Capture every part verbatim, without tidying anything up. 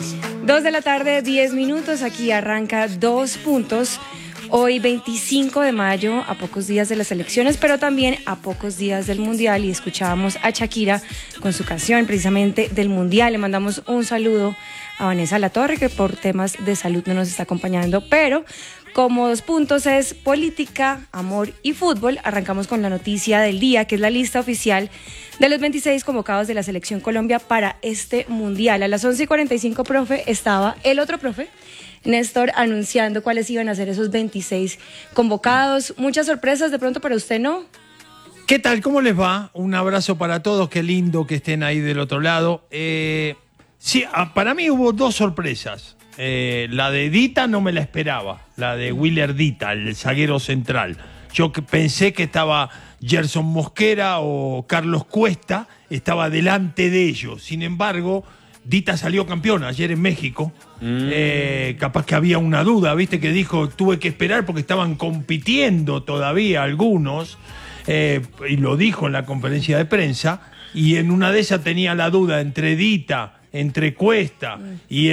Dos de la tarde, diez minutos, aquí arranca Dos Puntos. Hoy veinticinco de mayo, a pocos días de las elecciones, pero también a pocos días del Mundial, y escuchábamos a Shakira con su canción precisamente del Mundial. Le mandamos un saludo a Vanessa Latorre, que por temas de salud no nos está acompañando, pero como Dos Puntos es política, amor y fútbol, arrancamos con la noticia del día, que es la lista oficial de los veintiséis convocados de la Selección Colombia para este Mundial. A las once y cuarenta y cinco, profe, estaba el otro profe, Néstor, anunciando cuáles iban a ser esos veintiséis convocados. Muchas sorpresas de pronto para usted, ¿no? ¿Qué tal? ¿Cómo les va? Un abrazo para todos, qué lindo que estén ahí del otro lado. Eh, sí, para mí hubo dos sorpresas. Eh, la de Dita no me la esperaba, la de Willer Dita, el zaguero central. Yo que pensé que estaba Gerson Mosquera o Carlos Cuesta, estaba delante de ellos. Sin embargo, Dita salió campeón ayer en México. Mm. Eh, capaz que había una duda, viste, que dijo, tuve que esperar porque estaban compitiendo todavía algunos, eh, y lo dijo en la conferencia de prensa, y en una de esas tenía la duda entre Dita, entre Cuesta y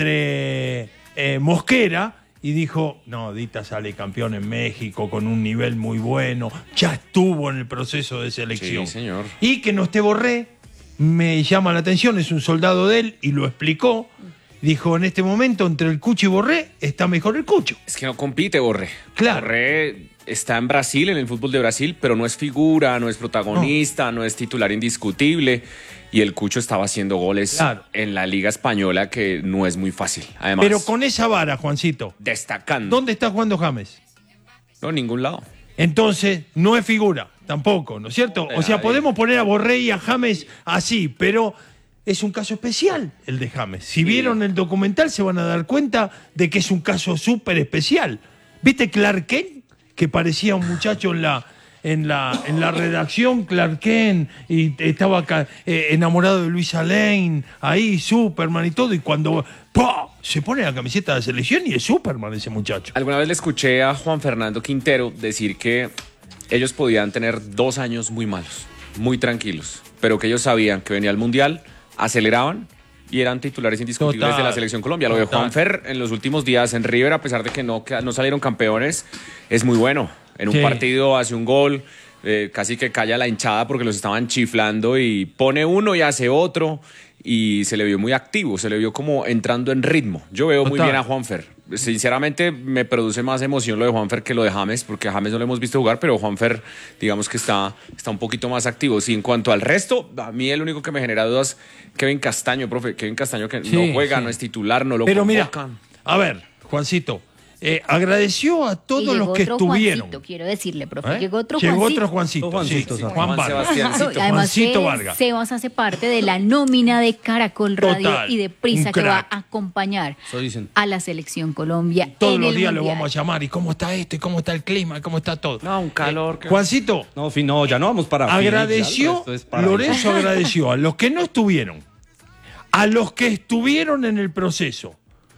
entre eh, Mosquera, y dijo, no, Dita sale campeón en México con un nivel muy bueno, ya estuvo en el proceso de selección. Sí, señor. Y que no esté Borré, me llama la atención, es un soldado de él, y lo explicó. Dijo, en este momento, entre el Cucho y Borré, está mejor el Cucho. Es que no compite Borré. Claro. Borré está en Brasil, en el fútbol de Brasil, pero no es figura, no es protagonista, no, no es titular indiscutible. Y el Cucho estaba haciendo goles, claro, en la Liga Española, que no es muy fácil. Además, pero con esa vara, Juancito. Destacando. ¿Dónde está jugando James? No, en ningún lado. Entonces, no es figura, tampoco, ¿no es cierto? O sea, podemos poner a Borré y a James así, pero es un caso especial el de James. Si vieron el documental se van a dar cuenta de que es un caso súper especial. ¿Viste Clark Kent? Que parecía un muchacho en la, en la, en la redacción, Clark Kent, y estaba acá, eh, enamorado de Luisa Lane, ahí, Superman y todo, y cuando ¡pah!, se pone la camiseta de la selección y es Superman ese muchacho. Alguna vez le escuché a Juan Fernando Quintero decir que ellos podían tener dos años muy malos, muy tranquilos, pero que ellos sabían que venía el Mundial, aceleraban y eran titulares indiscutibles total, de la Selección Colombia. Lo de Juanfer en los últimos días en River, a pesar de que no, que no salieron campeones, es muy bueno. En un sí. partido hace un gol, eh, casi que calla la hinchada porque los estaban chiflando, y pone uno y hace otro, y se le vio muy activo, se le vio como entrando en ritmo. Yo veo total. muy bien a Juanfer. Sinceramente me produce más emoción lo de Juanfer que lo de James, porque a James no lo hemos visto jugar, pero Juanfer, digamos que está, está un poquito más activo. Sí, en cuanto al resto, a mí el único que me genera dudas, Kevin Castaño, profe, Kevin Castaño que sí, no juega, sí. no es titular, no lo pero convocan. Mira, a ver, Juancito, eh, agradeció a todos los que estuvieron. Juancito, quiero decirle, profe, ¿Eh? llegó otro llegó Juancito. Otro Juancito, Juancito sí, sí, Juan Vargas. Además, Juancito Vargas. Sebas hace parte de la nómina de Caracol Radio Total, y de Prisa que va a acompañar a la Selección Colombia. Todos en los el días Mundial. lo vamos a llamar. ¿Y cómo está esto? ¿Y cómo está el clima? ¿Cómo está todo? No, un calor. Eh, que... Juancito. No, no, ya no vamos para Agradeció, fin, ya, para Lorenzo ahí. agradeció a los que no estuvieron, a los que estuvieron en el proceso.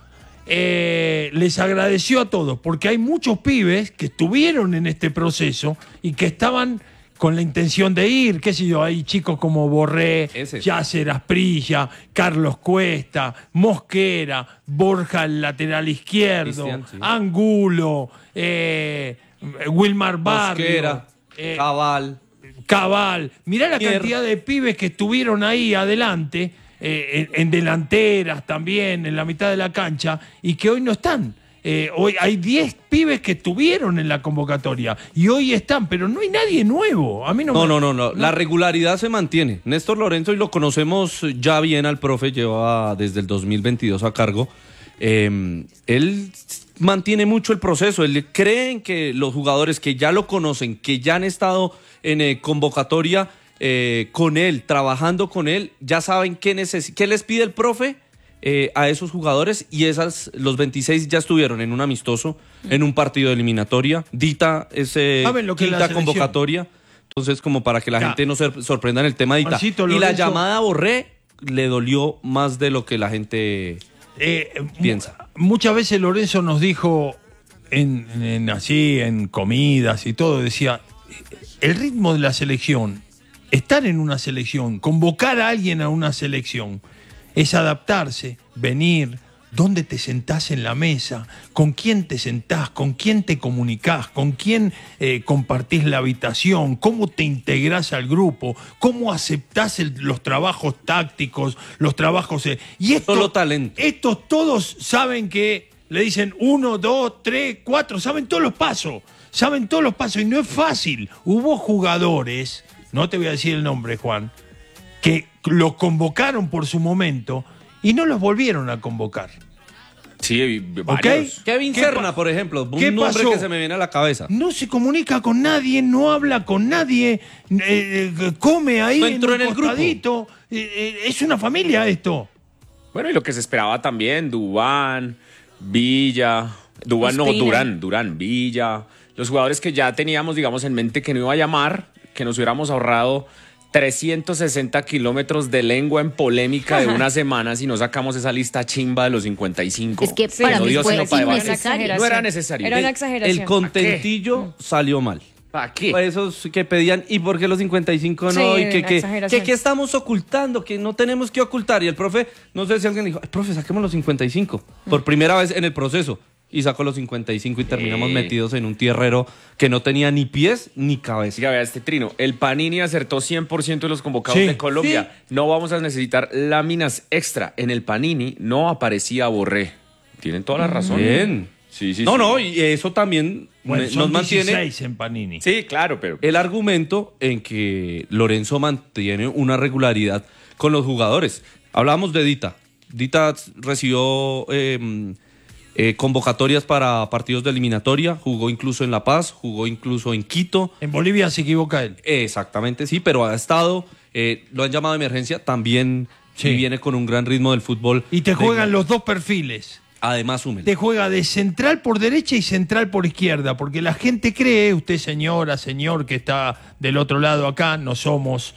Eh, les agradeció a todos, porque hay muchos pibes que estuvieron en este proceso y que estaban con la intención de ir, qué sé yo, hay chicos como Borré, Yasser Asprilla, Carlos Cuesta, Mosquera, Borja el lateral izquierdo, Cristian, sí. Angulo, eh, Wilmar Barrio, eh, Cabal. Cabal. Mirá la Mier. cantidad de pibes que estuvieron ahí adelante, Eh, en, en delanteras también, en la mitad de la cancha, y que hoy no están. Eh, hoy hay diez pibes que estuvieron en la convocatoria y hoy están, pero no hay nadie nuevo. A mí no, no, me... no, no, no, la regularidad se mantiene. Néstor Lorenzo, y lo conocemos ya bien al profe, lleva desde el dos mil veintidós a cargo. Eh, él mantiene mucho el proceso, él cree en que los jugadores que ya lo conocen, que ya han estado en eh, convocatoria, Eh, con él, trabajando con él, ya saben qué, neces- qué les pide el profe eh, a esos jugadores, y esas, los veintiséis ya estuvieron en un amistoso, en un partido de eliminatoria. Dita es eh, quinta convocatoria, entonces como para que la ya. gente no se sorprenda en el tema de Dita. Marcito, y la llamada a Borré le dolió más de lo que la gente eh, piensa. Muchas veces Lorenzo nos dijo, en, en, así, en comidas y todo, decía, el ritmo de la selección, estar en una selección, convocar a alguien a una selección, es adaptarse, venir, dónde te sentás en la mesa, con quién te sentás, con quién te comunicás, con quién eh, compartís la habitación, cómo te integrás al grupo, cómo aceptás el, los trabajos tácticos, los trabajos... Eh, y esto, Solo talento. Estos todos saben que le dicen uno, dos, tres, cuatro, saben todos los pasos, saben todos los pasos y no es fácil. Hubo jugadores, no te voy a decir el nombre, Juan, que los convocaron por su momento y no los volvieron a convocar. Sí, varios. ¿Okay? Kevin Serna, por ejemplo, un ¿Qué nombre pasó? que se me viene a la cabeza. No se comunica con nadie, no habla con nadie, eh, eh, come ahí No entró en, en un el grupo. costadito. Eh, eh, es una familia esto. Bueno, y lo que se esperaba también, Duván, Villa, Duván no, Ospina. Durán, Durán, Villa, los jugadores que ya teníamos, digamos, en mente que no iba a llamar, que nos hubiéramos ahorrado trescientos sesenta kilómetros de lengua en polémica de una semana si no sacamos esa lista chimba de los cincuenta y cinco. Es que Sí, para no mí dio fue sino para debate. innecesario. No era necesario. Era una El- exageración. El contentillo salió mal. ¿Para qué? Esos que pedían, ¿y por qué los cincuenta y cinco no? Sí, y que, una que, exageración. que, que estamos ocultando, que no tenemos que ocultar. Y el profe, no sé si alguien dijo, "Ay, profe, saquemos los cincuenta y cinco. Por primera vez en el proceso. Y sacó los cincuenta y cinco y terminamos Sí. metidos en un tierrero que no tenía ni pies ni cabeza. Siga, vea este trino. El Panini acertó cien por ciento de los convocados Sí. de Colombia. No vamos a necesitar láminas extra. En el Panini no aparecía Borré. Tienen toda la razón. Bien. Sí, sí, no, sí. no, y eso también Bueno, me- son nos mantiene dieciséis en Panini. Sí, claro, pero... el argumento en que Lorenzo mantiene una regularidad con los jugadores. Hablábamos de Dita. Dita recibió eh, eh, convocatorias para partidos de eliminatoria, jugó incluso en La Paz, jugó incluso en Quito. En Bolivia se equivoca él. Exactamente, sí, pero ha estado, eh, lo han llamado de emergencia, también Sí. y viene con un gran ritmo del fútbol. Y te De- juegan los dos perfiles. Además, humilde. Te juega de central por derecha y central por izquierda, porque la gente cree, usted señora, señor que está del otro lado acá, no somos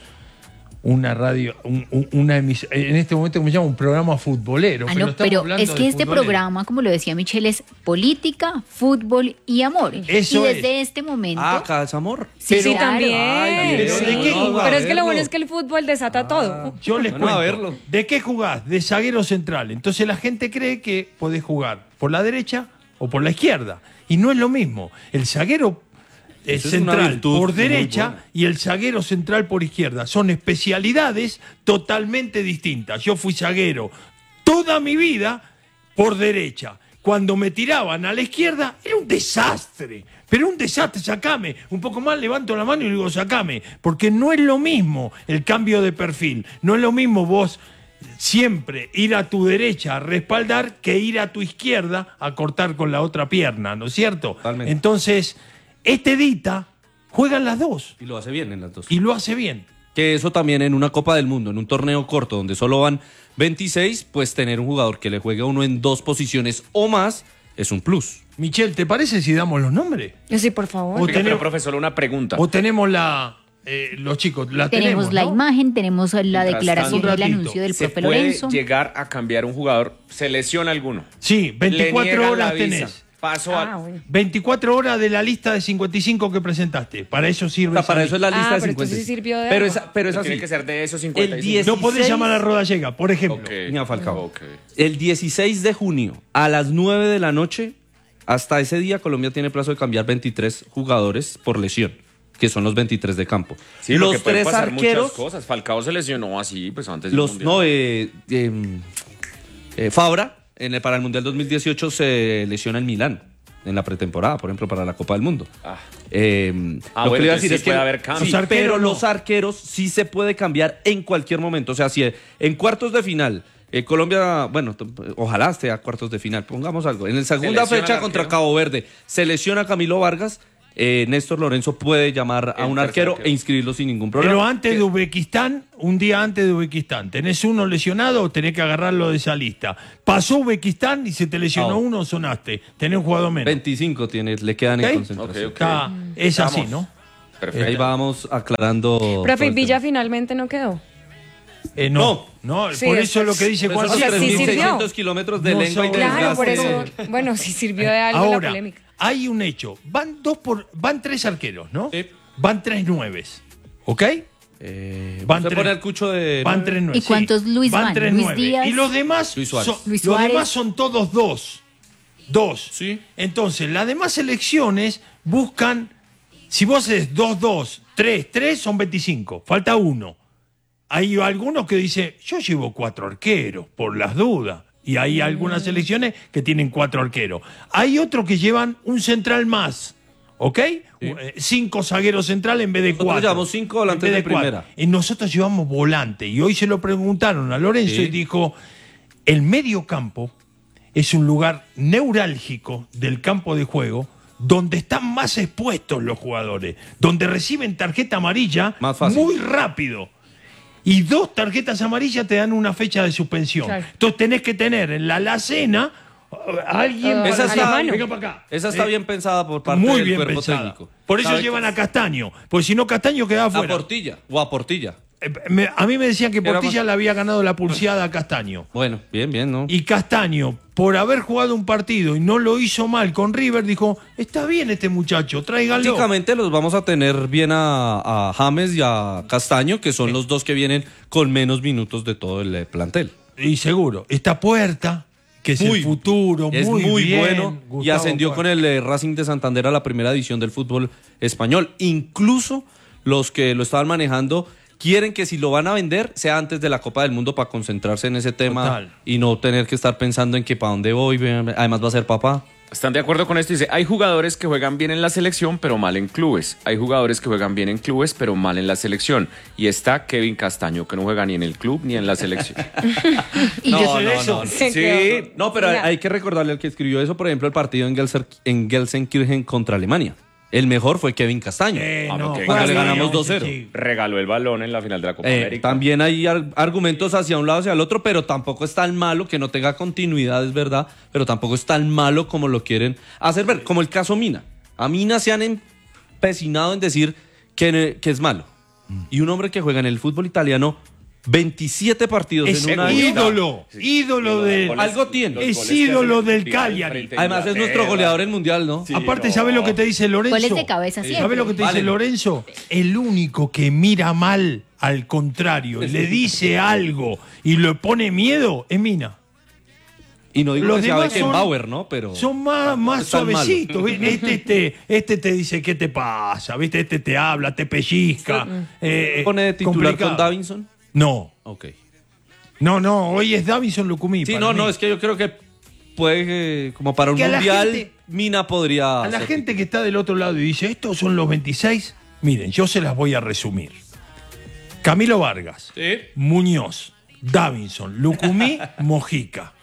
una radio, un- un- una emis- en este momento como se llama un programa futbolero. Ah, no, estamos pero hablando es que de este futbolero. programa, como lo decía Michelle, es política, fútbol y amor. Eso y desde es. este momento... Ah, Casamor. Sí, sí, claro. también. Ay, pero Sí. ¿de qué jugás? Pero es que lo Verlo. bueno es que el fútbol desata todo. Yo les Bueno, a cuento. verlo. ¿De qué jugás? De zaguero central. Entonces la gente cree que podés jugar por la derecha o por la izquierda. Y no es lo mismo. El zaguero eh, Eso es una central virtud por muy derecha buena. y el zaguero central por izquierda. Son especialidades totalmente distintas. Yo fui zaguero toda mi vida por derecha. Cuando me tiraban a la izquierda era un desastre. Pero un desastre, sacame. Un poco más levanto la mano y digo, sacame. Porque no es lo mismo el cambio de perfil. No es lo mismo vos siempre ir a tu derecha a respaldar que ir a tu izquierda a cortar con la otra pierna, ¿no es cierto? Totalmente. Entonces, este Dita juega en las dos Y lo hace bien en las dos. y lo hace bien. Que eso también en una Copa del Mundo, en un torneo corto donde solo van veintiséis, pues tener un jugador que le juegue a uno en dos posiciones o más es un plus. Michelle, ¿te parece si damos los nombres? Sí, por favor. O Oiga, pero tenemos- profesor, una pregunta. O tenemos la... eh, los chicos, la Tenemos, tenemos, la ¿no? imagen, tenemos la Mientras declaración tanto, y un el ratito. anuncio del ¿Se profe puede Lorenzo. llegar a cambiar un jugador? ¿Se lesiona alguno? Sí, Le veinticuatro niegan la horas visa. tenés. Paso a... Ah, bueno. veinticuatro horas de la lista de cincuenta y cinco que presentaste. Para eso sirve. O sea, esa para eso es la Ah, lista de pero cincuenta. entonces sí sirvió de pero algo. esa, pero es así. Tiene que ser de esos cincuenta y El cinco. diez- No podés dieciséis llamar a Rodallega, por ejemplo. Ok. Ni a Falcao. Ok. El dieciséis de junio a las nueve de la noche, hasta ese día Colombia tiene plazo de cambiar veintitrés jugadores por lesión, que son los veintitrés de campo. Sí, los porque pueden tres pasar arqueros, muchas cosas. Falcao se lesionó así, pues antes del los Mundial. no, eh, eh, eh, Fabra en el, para el Mundial dos mil dieciocho se lesiona en Milán en la pretemporada, por ejemplo, para la Copa del Mundo. Ah. Eh, Ah, lo bueno, que le iba a entonces decir sí es que puede haber cambios. sí, Los arqueros pero no. los arqueros sí se puede cambiar en cualquier momento. O sea, si en cuartos de final eh, Colombia, bueno, t- ojalá esté a cuartos de final, pongamos algo. En la segunda lesiona fecha el contra arquero. Cabo Verde se lesiona Camilo Vargas, eh, Néstor Lorenzo puede llamar a El un tercer arquero arquero. e inscribirlo sin ningún problema. Pero antes Que- de Uzbekistán, un día antes de Uzbekistán, ¿tenés uno lesionado o tenés que agarrarlo de esa lista? Pasó Uzbekistán y se te lesionó Ah. uno, sonaste. Tenés un jugador menos. veinticinco tiene, le quedan ¿Ok? en concentración. Ok, ok. Está- es así, Vamos. ¿no? Perfecto. Ahí vamos aclarando. todo Profe, ¿y el Villa tema. finalmente no quedó? Eh, no, no, Sí, por es- eso es lo que dice Por Juan. eso O sea, son sí tres mil sirvió. seiscientos kilómetros de No lengua y son- de Claro, por desgaste. eso, bueno, si sirvió de algo la Ahora, polémica. hay un hecho. Van dos por, van tres arqueros, ¿no? Sí. Van tres nueves, ¿ok? Eh, van se tres, pone el cucho de... Van tres nueve. ¿Y cuántos sí. Luis van? van? Tres Luis nueve. Díaz. Y los demás, Luis Suárez. son, Luis los Suárez. demás son todos dos. Dos. Sí. Entonces, las demás selecciones buscan, si vos haces dos dos, tres tres, son veinticinco. Falta uno. Hay algunos que dicen, yo llevo cuatro arqueros, por las dudas. Y hay mm. algunas selecciones que tienen cuatro arqueros. Hay otros que llevan un central más. ¿Ok? Sí. Cinco zagueros centrales en vez de nosotros cuatro. Nosotros llevamos cinco volantes de, de primera. Y nosotros llevamos volante. Y hoy se lo preguntaron a Lorenzo sí. y dijo, el medio campo es un lugar neurálgico del campo de juego donde están más expuestos los jugadores, donde reciben tarjeta amarilla muy rápido. Y dos tarjetas amarillas te dan una fecha de suspensión. Claro. Entonces tenés que tener en la alacena alguien uh, esa está, mano. Venga para acá. Esa está eh, bien pensada por parte muy del bien cuerpo pensada. técnico. Por eso llevan a Castaño, porque si no Castaño quedaba fuera. A Portilla o a Portilla. Eh, me, a mí me decían que Portilla más... le había ganado la pulseada a Castaño. Bueno, bien, bien, ¿no? Y Castaño, por haber jugado un partido y no lo hizo mal con River, dijo, está bien este muchacho, tráiganlo. Prácticamente los vamos a tener bien a, a James y a Castaño, que son sí. los dos que vienen con menos minutos de todo el plantel. Y seguro, esta Puerta, que es muy, el futuro, es muy, muy bien, bueno Gustavo y ascendió Puerta. con el eh, Racing de Santander a la primera división del fútbol español. Incluso los que lo estaban manejando quieren que si lo van a vender sea antes de la Copa del Mundo para concentrarse en ese tema. Total. Y no tener que estar pensando en que para dónde voy, además va a ser papá. ¿Están de acuerdo con esto? Dice, hay jugadores que juegan bien en la selección, pero mal en clubes. Hay jugadores que juegan bien en clubes, pero mal en la selección. Y está Kevin Castaño, que no juega ni en el club ni en la selección. ¿Y no, yo no, no, no. Sí, no, pero hay, hay que recordarle al que escribió eso, por ejemplo, el partido en, Gelser, en Gelsenkirchen contra Alemania. El mejor fue Kevin Castaño. Eh, no, cuando le ganamos dos cero. Sí. Regaló el balón en la final de la Copa eh, América. También hay ar argumentos hacia un lado hacia el otro, pero tampoco es tan malo que no tenga continuidad, es verdad, pero tampoco es tan malo como lo quieren hacer ver. Como el caso Mina. A Mina se han empecinado en decir que, que es malo. Mm. Y un hombre que juega en el fútbol italiano veintisiete partidos es en un año. ídolo, sí. ídolo de algo tiene. Es ídolo del Cagliari. Además es nuestro goleador en mundial, ¿no? Sí, Aparte, no. ¿sabes lo que te dice Lorenzo? Goles de cabeza siempre. ¿Sabes lo que te vale. dice Lorenzo? El único que mira mal al contrario, le dice algo y le pone miedo es Mina. Y no digo Los que sea demás Beckenbauer, ¿no? Pero son más, más suavecitos. Este, este, este te dice, ¿qué te pasa? ¿Viste? Este te habla, te pellizca. Sí. Eh, ¿Pone de titular complicado. Con Davinson? No. Ok. No, no, hoy es Davinson Lucumí. Sí, no, mí. no, es que yo creo que puede, eh, como para un que mundial, gente, Mina podría... A la gente titular. Que está del otro lado y dice, estos son los veintiséis, miren, yo se las voy a resumir. Camilo Vargas, ¿sí? Muñoz, Davinson, Lucumí, Mojica,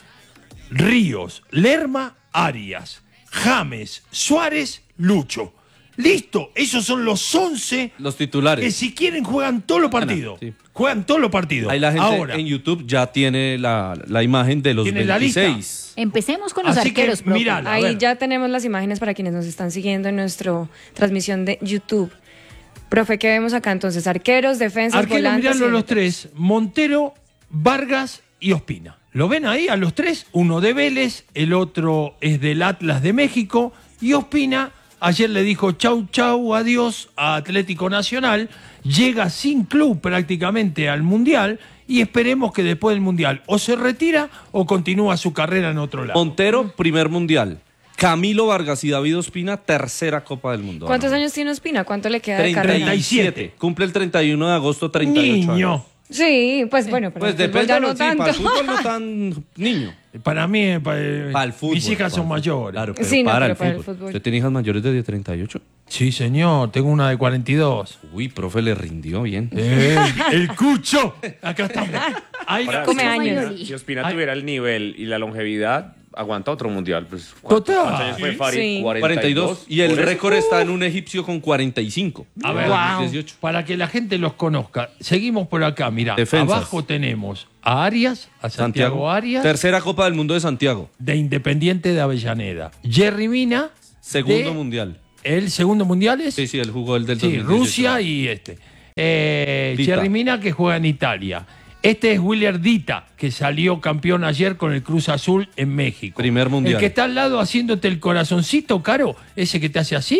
Ríos, Lerma, Arias, James, Suárez, Lucho. Listo, esos son los once los titulares. Que si quieren juegan todos los partidos. Sí. Juegan todos los partidos. Ahí la gente Ahora, en YouTube ya tiene la, la imagen de los veintiséis. Empecemos con los Así arqueros. Que, mírala, ahí ya tenemos las imágenes para quienes nos están siguiendo en nuestra transmisión de YouTube. Profe, ¿qué vemos acá entonces? Arqueros, defensas, arqueros, volantes. Miralo los tres. Montero, Vargas y Ospina. ¿Lo ven ahí a los tres? Uno de Vélez, el otro es del Atlas de México y Ospina ayer le dijo chau, chau, adiós a Atlético Nacional. Llega sin club prácticamente al Mundial y esperemos que después del Mundial o se retira o continúa su carrera en otro lado. Montero, primer Mundial. Camilo Vargas y David Ospina, tercera Copa del Mundo. ¿Cuántos años tiene Ospina? ¿Cuánto le queda de carrera? treinta y siete. Cumple el treinta y uno de agosto, treinta y ocho Niño. años. Sí, pues bueno, pero pues depende ya de no lo, sí, tanto. para el fútbol no tan niño. Para mí, para, para el fútbol. Mis hijas son el mayores. Claro, pero sí, no, para, pero el, para fútbol. el fútbol. ¿Usted tiene hijas mayores de treinta y ocho? Sí, señor. Tengo una de cuarenta y dos. Uy, profe, le rindió bien. Eh, el cucho. Acá estamos. Ahí come si años. Ospina, si Ospina Ay. tuviera el nivel y la longevidad, aguanta otro mundial. Pues, Total. ¿Cuántos años fue Farid? Sí. cuarenta y dos. Y el récord uh. está en un egipcio con cuarenta y cinco. A ver, wow. dieciocho. Para que la gente los conozca, seguimos por acá. Mira, abajo tenemos a Arias, a Santiago, Santiago Arias. Tercera Copa del Mundo de Santiago. De Independiente de Avellaneda. Jerry Mina. Segundo mundial. ¿El segundo mundial es? Sí, sí, el jugó el del sí, dos mil dieciocho. Rusia y este. Eh, Jerry Mina, que juega en Italia. Este es William Dita, que salió campeón ayer con el Cruz Azul en México. Primer mundial. El que está al lado haciéndote el corazoncito, Caro, ese que te hace así,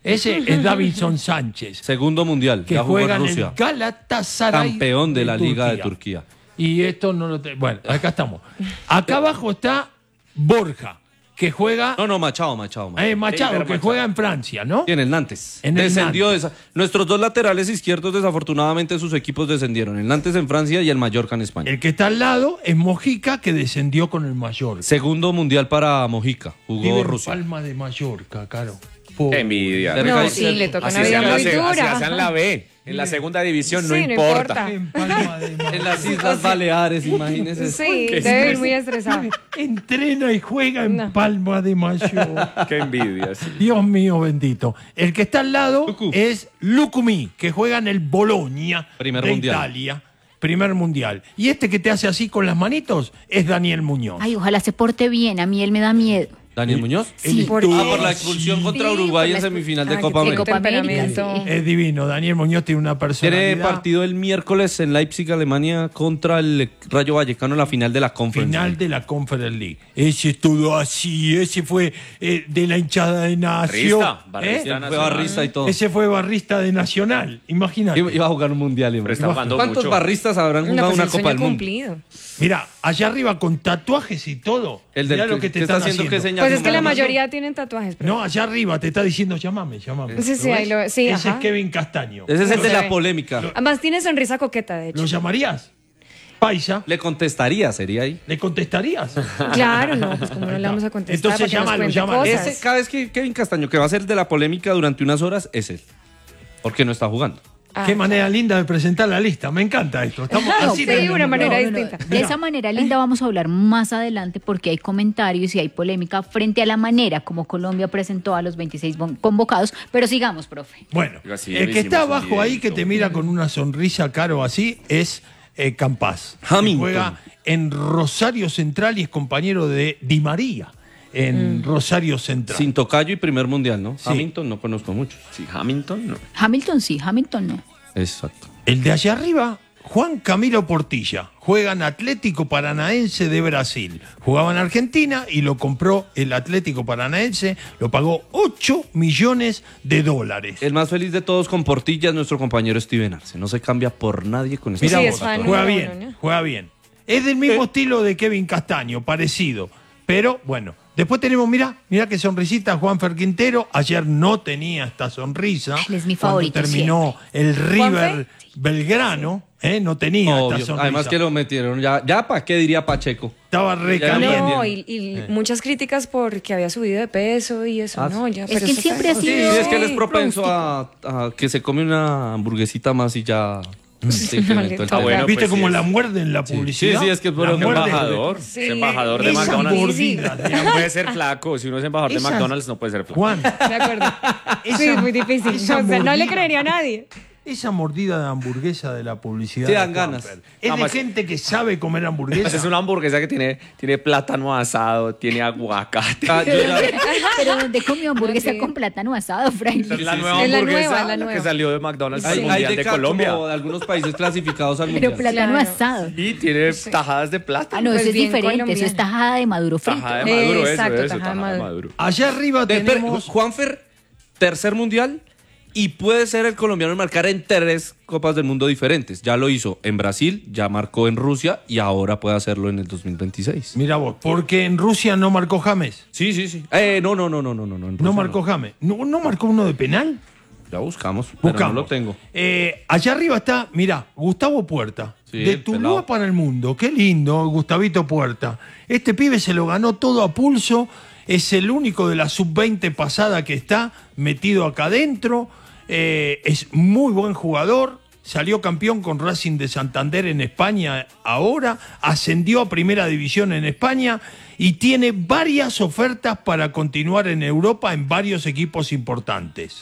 Ese es Davinson Sánchez. Segundo mundial, que ya jugó juega en en Rusia. el Galatasaray. Campeón de, de la Turquía. Liga de Turquía. Y esto no lo... Te... Bueno, acá estamos. Acá abajo está Borja, que juega... No, no, Machado, Machado. Machado, eh, Machado que Machado. juega en Francia, ¿no? En el Nantes. En el Descendió Nantes. esa. Nuestros dos laterales izquierdos, desafortunadamente, sus equipos descendieron. El Nantes en Francia y el Mallorca en España. El que está al lado es Mojica, que descendió con el Mallorca. Segundo mundial para Mojica. Jugó Vive en Rusia. Palma de Mallorca, caro. Qué envidia. Cerca No, y sí, cerca. le toca Así una vida sea, muy así- así dura. hacen la B. En la segunda división no Sí, no importa. importa. En Palma de Mallorca. En las Islas Baleares, imagínese. Sí, debe ir muy estresado. Entrena y juega en No. Palma de Mallorca. Qué envidia. Sí. Dios mío bendito. El que está al lado Lucu. es Lucumí, que juega en el Bologna Primer de mundial. Italia. Primer mundial. Y este que te hace así con las manitos es Daniel Muñoz. Ay, ojalá se porte bien, a mí él me da miedo. ¿Daniel Muñoz? Sí, ¿por Ah, qué? por la expulsión contra Sí, Uruguay por en la semifinal expul- de Ah, Copa que América. Copa América, Temperamento. sí. Es divino. Daniel Muñoz tiene una personalidad. Tiene partido el miércoles en Leipzig, Alemania, contra el Rayo Vallecano en la final de la Conference Final League. de la Conference League. Ese estuvo así. Ese fue eh, de la hinchada de Nación. Barrista, barrista ¿Eh? Fue barrista y todo. Ese fue barrista de Nacional. Imagínate. Iba iba a jugar un mundial. Pero hombre. está jugando ¿Cuántos mucho. barristas habrán No, jugado pues una el Copa sueño del Mundo? cumplido. Mira, allá arriba con tatuajes y todo. El del Mirá lo que- que te ¿qué está están haciendo? haciendo. ¿Qué señal? Pues es que la Llamando. mayoría tienen tatuajes. pero- No, allá arriba te está diciendo llamame, llamame. Sí, sí, ¿Lo ahí ves? lo- sí, Ese ajá. es Kevin Castaño. Ese es el de Se la ve. polémica. Además tiene sonrisa coqueta, de hecho. ¿Lo llamarías? Paisa. Le contestaría, sería ahí. ¿Le contestarías? Claro, no, pues como no le vamos a contestar. Entonces para que nos llámalo, cuente llámalo. cosas. Ese, cada vez que Kevin Castaño, que va a ser de la polémica durante unas horas, es él. Porque no está jugando. Ah. Qué manera linda de presentar la lista. Me encanta esto. Estamos No, así sí, tenemos- una manera No, no, no. distinta. De esa manera linda vamos a hablar más adelante porque hay comentarios y hay polémica frente a la manera como Colombia presentó a los veintiséis bon- convocados. Pero sigamos, profe. Bueno, Digo, así, el que hicimos está un abajo ahí, que videíto. te mira con una sonrisa caro así, es eh, Campás. que Hamilton. Juega en Rosario Central y es compañero de Di María en Rosario Central. Sin tocayo y primer mundial, ¿no? Sí. Hamilton no conozco mucho. Sí, Hamilton, no. Hamilton sí, Hamilton no. Exacto. El de allá arriba, Juan Camilo Portilla, juega en Atlético Paranaense de Brasil. Jugaba en Argentina y lo compró el Atlético Paranaense, lo pagó ocho millones de dólares. El más feliz de todos con Portilla es nuestro compañero Steven Arce. No se cambia por nadie con este Mira Sí, vos, es fan juega número bien, uno, ¿no? juega bien. Es del mismo estilo de Kevin Castaño, parecido. Pero bueno, después tenemos, mira, mira qué sonrisita Juanfer Quintero. Ayer no tenía esta sonrisa. Él es mi Cuando favorito terminó el River ¿Juanfer? Belgrano, ¿eh? no tenía Obvio. esta sonrisa. Además que lo metieron ya. ¿Ya para qué diría Pacheco? Estaba Ya recaliente. No, y, y muchas críticas porque había subido de peso y eso, Ah, no, ya. Es pero que él eso siempre fue- ha Sí, sido- es que él es propenso rústico. a, a que se come una hamburguesita más y ya se incrementó el Ah, tema. bueno, ¿Viste pues cómo sí, la es- muerde en la Sí, publicidad? sí, sí, es que es por La un muerde- Embajador. Sí. Es embajador de Esa McDonald's. mordida, No digamos. puede ser flaco. Si uno es embajador de Esas- McDonald's, no puede ser flaco. Juan, De acuerdo. esa- Sí, es muy difícil. esa O sea, no le mordida- creería a nadie. Esa mordida de hamburguesa de la publicidad. Te de dan Juanfer, ganas. Es Además- de gente que sabe comer hamburguesa. Pues es una hamburguesa que tiene, tiene plátano asado, tiene aguacate. Ah, yo ya- Pero ¿dónde comió hamburguesa Sí. con plátano asado, Fray? Es la sí, nueva sí. Es la hamburguesa nueva, la la que nueva. salió de McDonald's hay, al hay Mundial de, de ca- Colombia. como de algunos países clasificados al Pero mundial. plátano Claro. asado. Y tiene tajadas de Ah, plátano. no, Pues eso es bien diferente. Eso es colombiano. tajada de maduro frito. Tajada de maduro, Exacto, eso, eso, tajada de tajada de maduro. maduro. Allá arriba De- pero, tenemos... Juanfer, tercer mundial y puede ser el colombiano en marcar en tres Copas del Mundo diferentes. Ya lo hizo en Brasil, ya marcó en Rusia y ahora puede hacerlo en el dos mil veintiséis. Mira vos, porque en Rusia no marcó James. Sí, sí, sí. Eh, no, no, no, no, no, no. en No Rusia marcó James. ¿No, no marcó uno de penal? Ya buscamos, pero Buscamos. no lo tengo. Eh, allá arriba está, mira, Gustavo Puerta. Sí, de el Tuluá pelado. para el mundo. Qué lindo, Gustavito Puerta. Este pibe se lo ganó todo a pulso. Es el único de la sub veinte pasada que está metido acá adentro. Eh, es muy buen jugador. Salió campeón con Racing de Santander en España ahora. Ascendió a primera división en España. Y tiene varias ofertas para continuar en Europa en varios equipos importantes.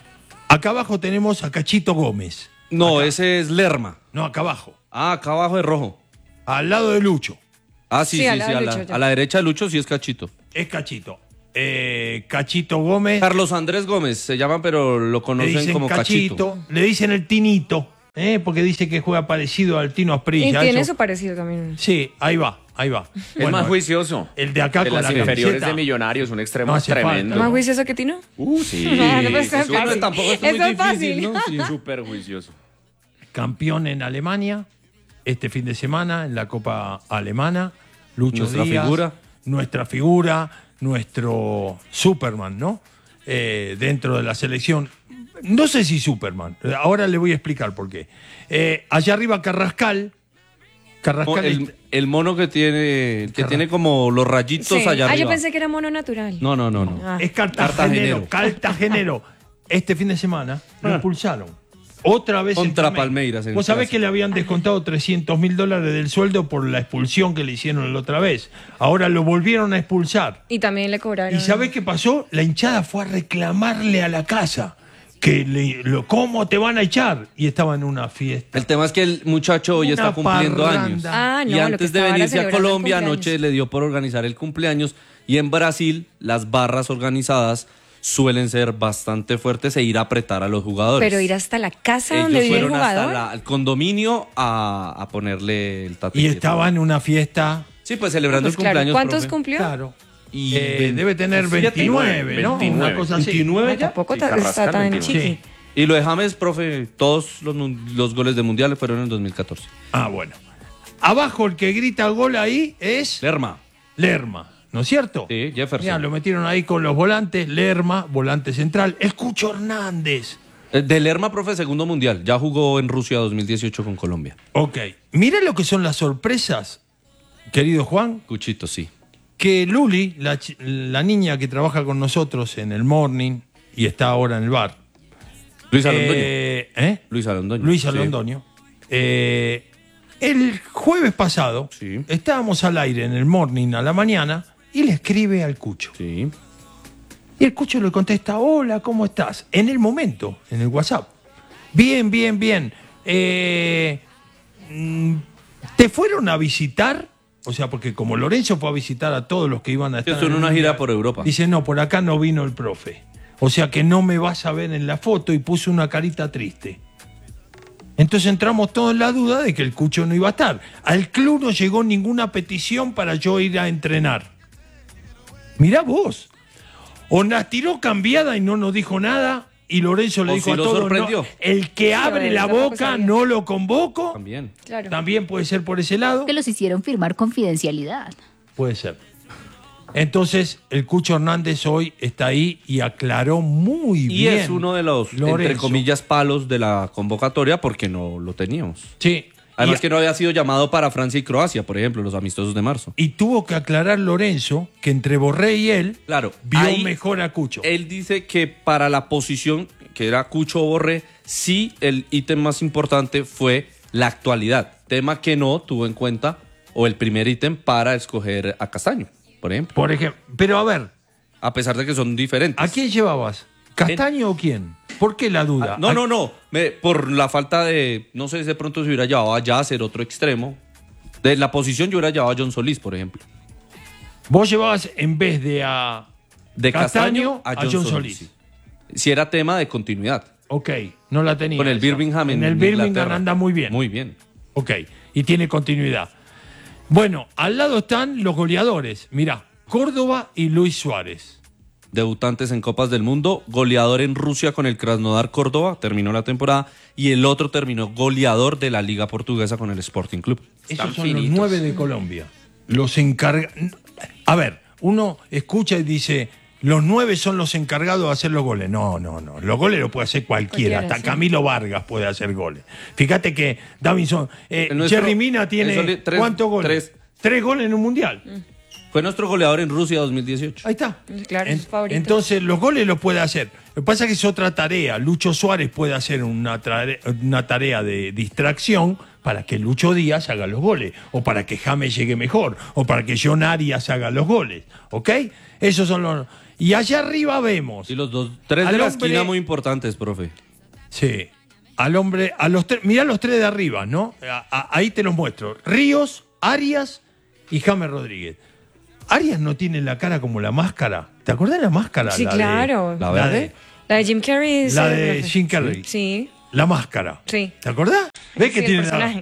Acá abajo tenemos a Cachito Gómez. No, ese es Lerma. No, acá abajo. Ah, acá abajo de rojo. Al lado de Lucho. Ah, sí, Sí, sí, al sí. lado A de la, Lucho, ya. a la derecha de Lucho sí es Cachito. Es Cachito. Eh, Cachito Gómez. Carlos Andrés Gómez se llama, pero lo Le conocen dicen como Cachito, Cachito. Le dicen el Tinito. eh, porque dice que juega parecido al Tino Y Asprilla. tiene eso- su parecido también. Sí, ahí va. Ahí va. Es Bueno, más juicioso. El de acá de con las la inferiores camiseta. de Millonarios, un extremo No hace tremendo. falta. ¿Más juicioso que Tino? Uh, sí. No, no puede sí, ser súper- fácil. tampoco es Eso muy es difícil, fácil. ¿no? Sí. Súper juicioso. Campeón en Alemania, este fin de semana en la Copa Alemana. Lucho Nuestra Díaz, figura. Nuestra figura, nuestro Superman, ¿no? Eh, dentro de la selección. No sé si Superman, ahora le voy a explicar por qué. Eh, allá arriba Carrascal. Carrascal El, est- el mono que tiene, que Carra- tiene como los rayitos Sí. allá Ah, arriba. yo pensé que era mono natural. No, no, no, no. Ah. es cartagenero. Cartagenero. Cartagenero. Este fin de semana lo Ah. expulsaron. Otra vez Contra en Palmeiras. Palmeiras, en el Vos sabés clásico. que le habían descontado trescientos mil dólares del sueldo por la expulsión que le hicieron la otra vez. Ahora lo volvieron a expulsar. Y también le cobraron. ¿Y sabés qué pasó? La hinchada fue a reclamarle a la casa que le- lo, ¿cómo te van a echar? Y estaba en una fiesta. El tema es que el muchacho hoy Una está cumpliendo parranda. años. Ah, no, y lo que antes de estaba era venirse a celebrando el Colombia, cumpleaños. anoche le dio por organizar el cumpleaños. Y en Brasil, las barras organizadas suelen ser bastante fuertes e ir a apretar a los jugadores. Pero ir hasta la casa Ellos donde vive el fueron hasta jugador. la- el condominio a, a ponerle el tapete. Y estaba en una fiesta. Sí, pues celebrando Pues el claro, cumpleaños. ¿cuántos profe. cumplió? Claro. Y Eh, veintisiete. debe tener veintinueve, ¿no? veintinueve. Una cosa así. veintinueve Ah, ya. tampoco Sí, ta- está Carrascal, tan veintinueve. chiqui. Sí. Y lo de James, profe, todos los, mun- los goles de mundiales fueron en dos mil catorce. Ah, bueno. Abajo el que grita gol ahí es Lerma. Lerma, ¿no es cierto? Sí, Jefferson. Mirá, lo metieron ahí con los volantes. Lerma, volante central. El Cucho Hernández. Eh, De Lerma, profe, segundo mundial. Ya jugó en Rusia dos mil dieciocho con Colombia. Ok. Mira lo que son las sorpresas, querido Juan. Cuchito, sí. Que Luli, la, chi- la niña que trabaja con nosotros en el morning y está ahora en el bar. Luis Alondoño. Eh, ¿eh? Luis Alondoño. Luis Sí. Alondoño. Eh, el jueves pasado Sí. estábamos al aire en el morning a la mañana y le escribe al Cucho. Sí. Y el Cucho le contesta, hola, ¿cómo estás? En el momento, en el WhatsApp. Bien, bien, bien. Eh, mm, ¿Te fueron a visitar? O sea, porque como Lorenzo fue a visitar a todos los que iban a estar... Estuvo en el una Mundial, gira por Europa. Dice, no, por acá no vino el profe. O sea que no me vas a ver en la foto y puso una carita triste. Entonces entramos todos en la duda de que el Cucho no iba a estar. Al club no llegó ninguna petición para yo ir a entrenar. Mirá vos. O nos tiró cambiada y no nos dijo nada. Y Lorenzo le O dijo si a lo todos, sorprendió. no, el que abre Lorenzo la tampoco boca sabía. no lo convoco. También. Claro. También puede ser por ese lado. Que los hicieron firmar confidencialidad. Puede ser. Entonces, el Cucho Hernández hoy está ahí y aclaró muy Y bien. es uno de los, entre Lorenzo. comillas, palos de la convocatoria porque no lo teníamos. Sí. Además y, que no había sido llamado para Francia y Croacia, por ejemplo, los amistosos de marzo. y tuvo que aclarar Lorenzo que entre Borré y él Claro, vio ahí mejor a Cucho. Él dice que para la posición que era Cucho o Borré, sí el ítem más importante fue la actualidad. Tema que no tuvo en cuenta, o el primer ítem para escoger a Castaño, por ejemplo. Por ejemplo. Pero a ver, A pesar de que son diferentes. ¿a quién llevabas? ¿Castaño o quién? ¿Por qué la duda? Ah, no, ¿A- no, no. Me- por la falta de. No sé si de pronto se hubiera llevado a Yasser, otro extremo. De la posición yo hubiera llevado a John Solís, por ejemplo. Vos llevabas en vez de a De Castaño, Castaño, a John Solís. sí. Si era tema de continuidad. Ok, no la tenía. Con el esa. Birmingham en En el Birmingham Inglaterra. anda muy bien. Muy bien. Ok, y tiene continuidad. Bueno, al lado están los goleadores. Mirá, Córdoba y Luis Suárez. Debutantes en Copas del Mundo, goleador en Rusia con el Krasnodar Córdoba, terminó la temporada, y el otro terminó goleador de la Liga Portuguesa con el Sporting Club. Están Esos son finitos. los nueve de Colombia. Los encarga... A ver, uno escucha y dice, los nueve son los encargados de hacer los goles. No, no, no. Los goles los puede hacer cualquiera. Cualquiera, Hasta sí. Camilo Vargas puede hacer goles. Fíjate que Davinson... Eh, El nuestro- Jerry Mina tiene... el Soli- tres- ¿Cuántos goles? tres. Tres goles en un mundial. Fue nuestro goleador en Rusia dos mil dieciocho. Ahí está. Claro, es favorito. Entonces, los goles los puede hacer. Lo que pasa es que es otra tarea. Lucho Suárez puede hacer una, tare- una tarea de distracción para que Lucho Díaz haga los goles, o para que James llegue mejor, o para que John Arias haga los goles. ¿Ok? Esos son los... Y allá arriba vemos... Y los dos, tres Al de la hombre- esquina muy importantes, profe. Sí. Al hombre... a los tres, mirá los tres de arriba, ¿no? A- a- ahí te los muestro. Ríos, Arias y James Rodríguez. Arias no tiene la cara como la máscara. ¿Te acordás de la máscara? Sí, La de- claro. ¿La La verde? de, La de Jim Carrey. la sí, de profe. Jim Carrey. Sí, La máscara. sí. ¿Te acordás? ¿Ves que Sí, tiene el la-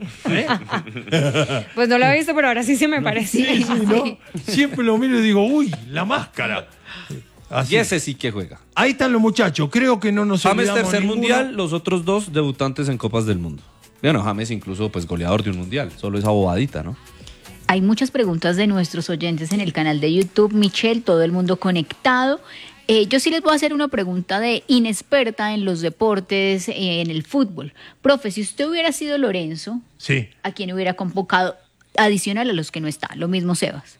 ¿eh? Pues no lo he visto, pero ahora sí se me parece. Sí, sí, ¿no? Siempre lo miro y digo, uy, la máscara. Así. Y ese sí que juega. Ahí están los muchachos, creo que no nos James olvidamos tercer ninguno. mundial, los otros dos debutantes en Copas del Mundo. Bueno, James incluso pues goleador de un mundial, solo esa bobadita, ¿no? Hay muchas preguntas de nuestros oyentes en el canal de YouTube. Michelle, todo el mundo conectado. Eh, yo sí les voy a hacer una pregunta de inexperta en los deportes, eh, en el fútbol. Profe, si usted hubiera sido Lorenzo, Sí. ¿a quién hubiera convocado adicional a los que no está? Lo mismo Sebas.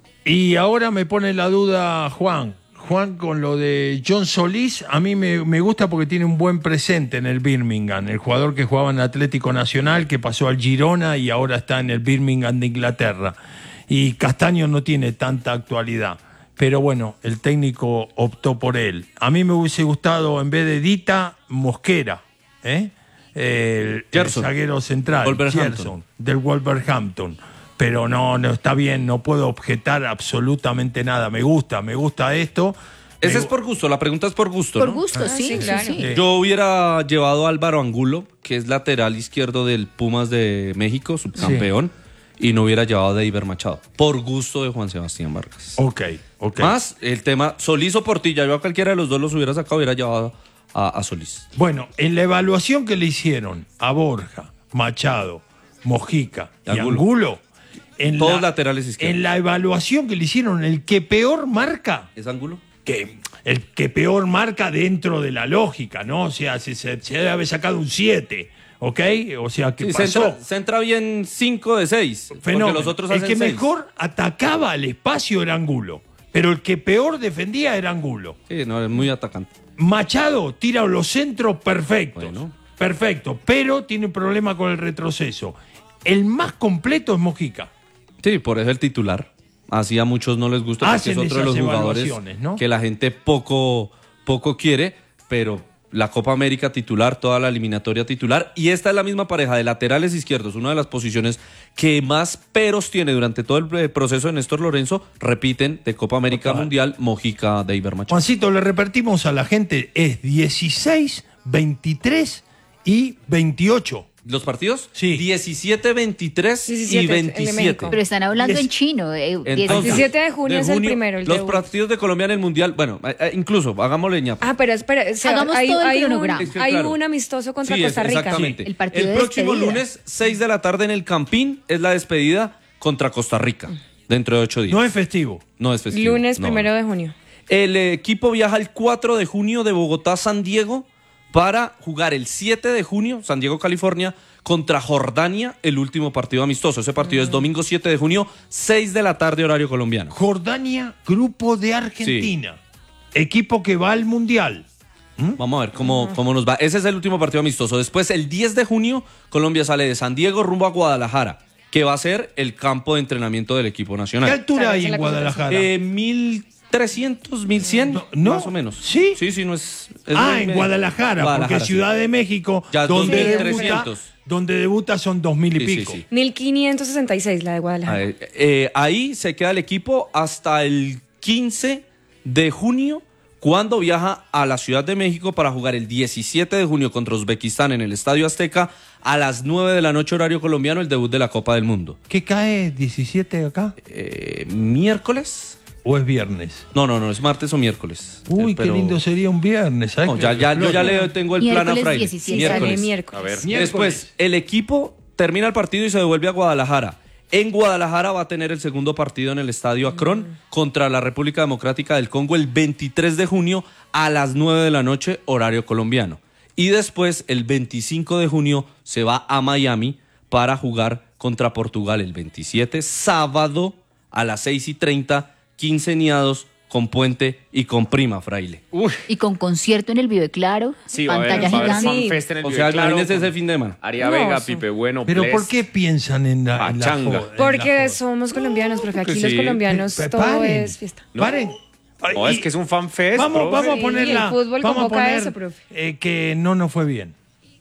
Y ahora me pone la duda Juan. Juan, con lo de John Solís, a mí me, me gusta porque tiene un buen presente en el Birmingham. El jugador que jugaba en Atlético Nacional, que pasó al Girona y ahora está en el Birmingham de Inglaterra. Y Castaño no tiene tanta actualidad. Pero bueno, el técnico optó por él. A mí me hubiese gustado, en vez de Dita, Mosquera, ¿eh? El, el Gerson. zaguero central, Wolverhampton. Gerson, del Wolverhampton. Pero no, no está bien, no puedo objetar absolutamente nada. Me gusta, me gusta esto. Ese Me es por gusto, la pregunta es por gusto, Por ¿no? gusto, sí, sí, sí, claro. sí. Sí. Yo hubiera llevado a Álvaro Angulo, que es lateral izquierdo del Pumas de México, subcampeón, y no hubiera llevado a Deiber Machado, por gusto de Juan Sebastián Vargas. Ok, ok. Más el tema Solís o Portilla, yo a cualquiera de los dos los hubiera sacado, hubiera llevado a, a Solís. Bueno, en la evaluación que le hicieron a Borja, Machado, Mojica y Angulo. Angulo, en Todos la, laterales izquierdos. en la evaluación que le hicieron, el que peor marca, ¿Es Angulo? que el que peor marca dentro de la lógica, ¿no? O sea, se, se, se debe haber sacado un siete, ¿ok? O sea, que Sí, se, pasó. entra, se entra bien cinco de seis, Fenómeno. porque los otros El hacen que seis. mejor atacaba al espacio era Angulo, pero el que peor defendía era Angulo. Sí, no, es muy atacante. Machado tira los centros perfectos. Bueno. Perfecto, pero tiene un problema con el retroceso. El más completo es Mojica. Sí, por eso el titular. Así a muchos no les gusta porque Hacen es otro de los esas jugadores evaluaciones, ¿no? que la gente poco, poco quiere, pero la Copa América titular, toda la eliminatoria titular, y esta es la misma pareja de laterales izquierdos, una de las posiciones que más peros tiene durante todo el proceso de Néstor Lorenzo, repiten de Copa América Total. Mundial, Mojica, Deiber Machado. Juancito, le repetimos a la gente, es dieciséis, veintitrés y veintiocho. ¿Los partidos? Sí. diecisiete, veintitrés y diecisiete, el de veintisiete. México. Pero están hablando Diez- en chino. eh, Entonces, diecisiete. diecisiete de junio es el primero, el los debut. partidos de Colombia en el Mundial, bueno, eh, eh, incluso, hagámosle ñapa. Ah, pero espera, o sea, Hagamos hay, todo el hay un, cronograma. Es que, hay claro. un amistoso contra Sí, es- Costa Rica. exactamente. El partido de próximo despedida. lunes, seis de la tarde en el Campín, es la despedida contra Costa Rica, dentro de ocho días. No es festivo. No es festivo. Lunes no. primero de junio. El equipo viaja el cuatro de junio de Bogotá a San Diego para jugar el siete de junio, San Diego, California, contra Jordania, el último partido amistoso. Ese partido es domingo siete de junio, seis de la tarde, horario colombiano. Jordania, grupo de Argentina. Equipo que va al Mundial. Vamos a ver cómo, cómo nos va. Ese es el último partido amistoso. Después, el diez de junio, Colombia sale de San Diego rumbo a Guadalajara, que va a ser el campo de entrenamiento del equipo ¿Qué nacional. altura Claro, hay esa es en la Guadalajara? Eh, mil trescientos, mil cien, No, no. más o menos. ¿Sí? Sí, sí, no es... es Ah, muy- en Guadalajara, Guadalajara, porque sí. Ciudad de México, Ya donde, dos mil debuta, trescientos. donde debuta son dos mil y Sí, sí, pico. sí. mil quinientos sesenta y seis, la de Guadalajara. Eh, eh, ahí se queda el equipo hasta el quince de junio, cuando viaja a la Ciudad de México para jugar el diecisiete de junio contra Uzbekistán en el Estadio Azteca a las nueve de la noche horario colombiano, el debut de la Copa del Mundo. ¿Qué cae diecisiete acá? Eh, ¿Miércoles? ¿O es viernes? No, no, no, es martes o miércoles. Uy, Eh, pero- qué lindo sería un viernes. ¿sabes No, qué? ya, ya, yo ya le tengo el plan a Miércoles Fraile. diecisiete. Sale miércoles. A ver. Miércoles. Después, el equipo termina el partido y se devuelve a Guadalajara. En Guadalajara va a tener el segundo partido en el Estadio Akron contra la República Democrática del Congo el veintitrés de junio a las nueve de la noche, horario colombiano. Y después, el veinticinco de junio, se va a Miami para jugar contra Portugal el veintisiete, sábado a las seis y treinta, quinceañados con Puente y con Prima, Fraile. Y con concierto en el Vive Claro, Sí, va a haber, pantalla va a haber gigante. Sí. fanfest en el O Vive sea, Claro imagínense con ese fin de semana. Aria No, Vega, sí. Pipe Bueno, Pero Bless. ¿por qué piensan en la, en la Pachanga. joda, en la Porque joda? somos colombianos, profe. Aquí que los sí. colombianos Pa- todo paren, es fiesta. Paren. Ay, No, es y- que es un fanfest, Vamos, profe. vamos a Sí, ponerla. el fútbol vamos a convoca poner eso, profe. eh, que no nos fue bien.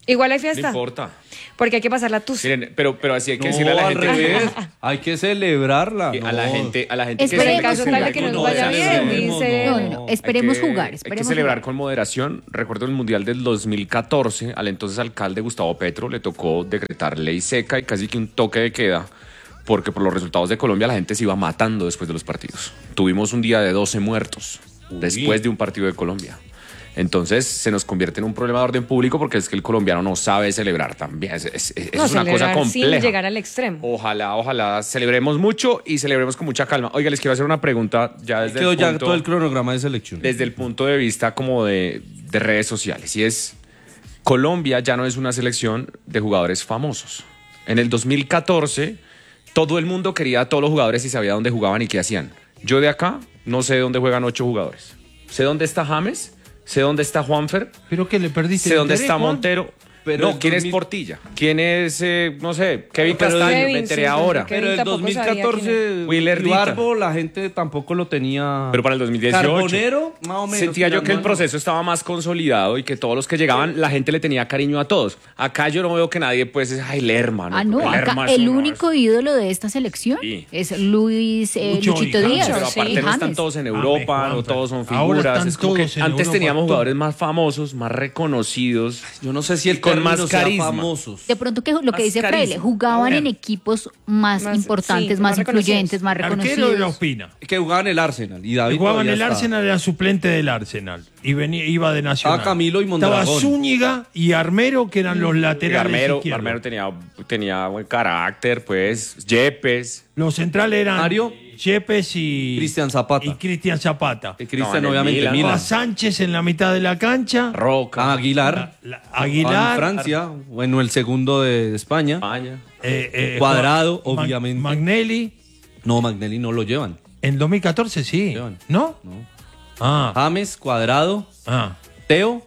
Igual hay No fiesta. importa. Porque hay que pasar la tusa. Miren, pero, pero así hay que No, decirle a la al gente. revés. Hay que celebrarla. que- A la No. gente, a la gente Esperemos en caso tal de que nos No, vaya bien, celebremos, dice. No, no, no, esperemos Hay que- jugar, Hay que esperemos celebrar jugar. con moderación. Recuerdo el Mundial del dos mil catorce, al entonces alcalde Gustavo Petro le tocó decretar ley seca y casi que un toque de queda, porque por los resultados de Colombia la gente se iba matando después de los partidos. Tuvimos un día de doce muertos después de un partido de Colombia. Entonces se nos convierte en un problema de orden público porque es que el colombiano no sabe celebrar también. Es, es- es- No, es una cosa celebrar compleja. sin llegar al extremo. Ojalá, ojalá celebremos mucho y celebremos con mucha calma. Oiga, les quiero hacer una pregunta ya desde Quedó el ya punto, todo el cronograma de selección. desde el punto de vista como de, de redes sociales. Y es, Colombia ya no es una selección de jugadores famosos. En el dos mil catorce, todo el mundo quería a todos los jugadores y sabía dónde jugaban y qué hacían. Yo de acá no sé dónde juegan ocho jugadores. Sé dónde está James, sé dónde está Juanfer, ¿Pero qué le perdiste? sé el dónde interés, está Juan? Montero. Pero no, el ¿quién dos es mil Portilla? ¿Quién es, eh, no sé, Kevin Pero Castaño? Kevin, Me enteré sí, ahora. Kevin Pero el tampoco sabía quién dos mil catorce, Willerita. Ibarbo, la gente tampoco lo tenía. Pero para el dos mil dieciocho. Carbonero, más o menos. Sentía yo que el tirando. proceso estaba más consolidado y que todos los que llegaban, la gente le tenía cariño a todos. Acá yo no veo que nadie, pues, es, ay, Lerma, ¿no? Ah, no, Porque acá Lerma es el uno, único ídolo de esta selección Sí. es Luis eh, Lucho Luchito y James. Díaz. Pero Sí, aparte no están James. todos en Ah, Europa, ve, no Juanfer. todos son Ahora figuras. están Es como que todos en antes Europa, teníamos todos. jugadores más famosos, más reconocidos. Yo no sé si el con término más sea carisma. famosos. De pronto que lo que Más dice carisma. Freire, jugaban A en ver. equipos más, Más- importantes, sí, más, más reconocidos. influyentes, más Arquero era reconocidos. Ospina. Que jugaban el Arsenal. Y David Que jugaba en todavía el está. Arsenal, era suplente del Arsenal. Y venía, iba de Nacional. Estaba Camilo y Mondragón. Estaba Zúñiga y Armero, que eran los Y laterales Armero, izquierdos. Armero tenía, tenía buen carácter, pues. Yepes. Los centrales eran Mario. Yepes y Cristian Zapata. Y Cristian Zapata. Que No, Cristian, en el obviamente, Milan. Milan. A Sánchez en la mitad de la cancha. Roca. Aguilar. La- la- Juan Aguilar. Francia. Bueno, el segundo de España. España. eh, eh, Cuadrado, Mag- obviamente. Magnelli. No, Magnelli no lo llevan. En dos mil catorce sí. Llevan. ¿No? No. Ah, James, Cuadrado, ah. Teo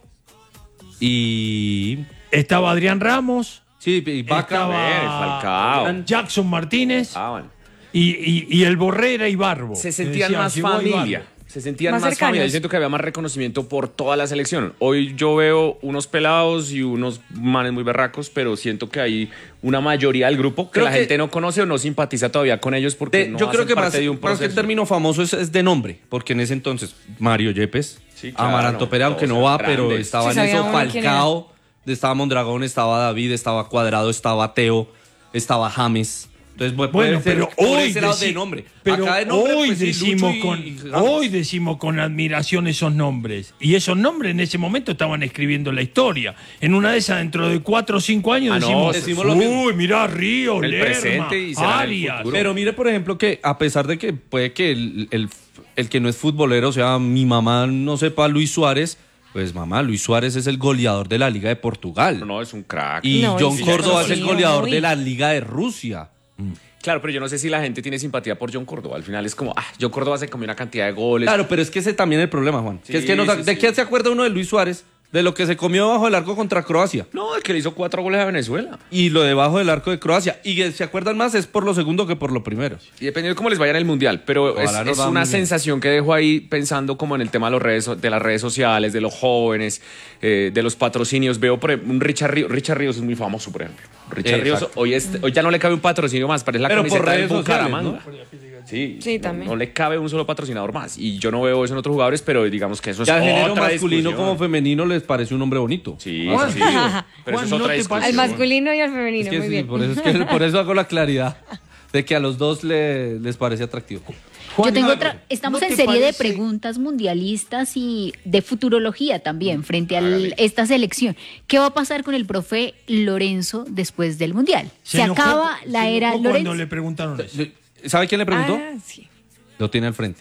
y. Estaba Adrián Ramos. Sí, y Vaca. Estaba Eh, Falcao. Jackson Martínez. Ah, bueno. Y, y- y el Borrera y Barbo. Se que sentían decían, más "Llegó Ibarbo". familia. Se sentían Más más, cercanos. familia. Yo siento que había más reconocimiento por toda la selección. Hoy yo veo unos pelados y unos manes muy berracos, pero siento que hay una mayoría del grupo que Creo la que- gente no conoce o no simpatiza todavía con ellos porque De- no yo creo hacen que más, parte de un más que el proceso. término famoso es, es de nombre, porque en ese entonces Mario Yepes, Sí, claro, Amaranto Pérez, aunque todos no va, eran pero grandes. estaba Sí, en eso, sabía uno quién Falcao, estaba Mondragón, estaba David, estaba Cuadrado, estaba Teo, estaba James. Entonces, puede Bueno, ser pero por hoy, ese lado deci- de nombre. pero Acá de nombre, hoy pues, sí, decimos Lucho y- con y James. hoy decimos con admiración esos nombres, y esos nombres en ese momento estaban escribiendo la historia. En una de esas, dentro de cuatro o cinco años, Ah, no, decimos, decimos lo mismo. uy, mirá, Río, El Lerma, presente y será el Arias. futuro. Pero mire, por ejemplo, que a pesar de que puede que el, el- el que no es futbolero, o sea, mi mamá no sepa Luis Suárez, pues mamá, Luis Suárez es el goleador de la Liga de Portugal. No, es un crack. Y No, John y sí, Córdoba es el sí, goleador muy. de la Liga de Rusia. Claro, pero yo no sé si la gente tiene simpatía por John Córdoba. Al final es como, ah, John Córdoba se comió una cantidad de goles. Claro, pero es que ese también es el problema, Juan. Sí, que es que no, sí, ¿de sí. qué se acuerda uno de Luis Suárez? De lo que se comió bajo el arco contra Croacia. No, el que le hizo cuatro goles a Venezuela. Y lo debajo del arco de Croacia. Y que se acuerdan más es por lo segundo que por lo primero. Y dependiendo de cómo les vaya en el mundial, pero es, Ojalá nos es va una muy bien. sensación que dejo ahí pensando como en el tema de, los redes, de las redes sociales, de los jóvenes, eh, de los patrocinios. Veo por ejemplo, un Richard Ríos. Richard Ríos es muy famoso, por ejemplo. Richard Ríos, Exacto. hoy, es- hoy ya no le cabe un patrocinio más, pero es la Pero por camiseta del redes sociales, Bucaramanga. Sí, Sí, no- también. No le cabe un solo patrocinador más. Y yo no veo eso en otros jugadores, pero digamos que eso es Ya el género otra masculino discusión. como femenino les parece un hombre bonito. Sí, Juan, sí, Juan, pero eso es ¿no otra te discusión. parece? Al masculino y al Es femenino, que muy sí, bien. por, eso es que- por eso hago la claridad de que a los dos le- les parece atractivo. Juan, Yo tengo ¿no- otra. Estamos ¿no en te serie de parece- preguntas mundialistas y de futurología también frente a Hágale. esta selección. ¿Qué va a pasar con el profe Lorenzo después del mundial? Se, enojó- acaba se la era enojó Lorenzo. Cuando le preguntaron eso. ¿Sabe quién le preguntó? Ah, sí. Lo tiene al frente.